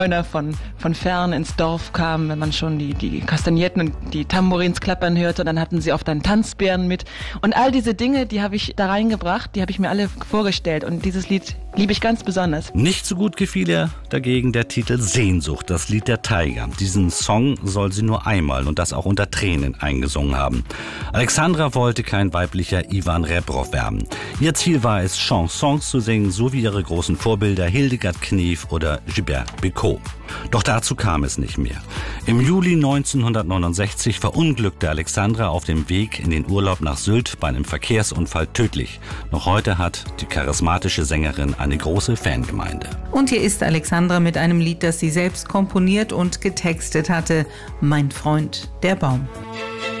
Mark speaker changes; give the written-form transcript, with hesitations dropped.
Speaker 1: von fern ins Dorf kamen, wenn man schon die Kastagnetten und die Tambourins klappern hörte. Und dann hatten sie oft einen Tanzbären mit. Und all diese Dinge, die habe ich da reingebracht, die habe ich mir alle vorgestellt. Und dieses Lied liebe ich ganz besonders.
Speaker 2: Nicht so gut gefiel ihr dagegen der Titel Sehnsucht, das Lied der Tiger. Diesen Song soll sie nur einmal und das auch unter Tränen eingesungen haben. Alexandra wollte kein weiblicher Ivan Rebrov werden. Ihr Ziel war es, Chansons zu singen, so wie ihre großen Vorbilder Hildegard Knef oder Gilbert Bécaud. Doch dazu kam es nicht mehr. Im Juli 1969 verunglückte Alexandra auf dem Weg in den Urlaub nach Sylt bei einem Verkehrsunfall tödlich. Noch heute hat die charismatische Sängerin eine große Fangemeinde.
Speaker 3: Und hier ist Alexandra mit einem Lied, das sie selbst komponiert und getextet hatte. Mein Freund, der Baum.